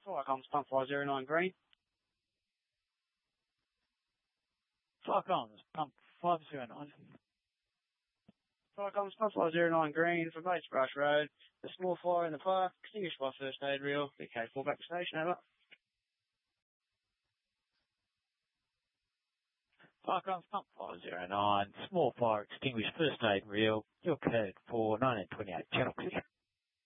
Fire comms, pump 509 green. Fire comms, pump 509. Fire comms, pump 509 green from Batesbrush Road. The small fire in the park, extinguished by first aid reel. BK4 back to station, over. Fire comms, pump 509. Small fire extinguished, first aid reel. Your code for 1928 channel click.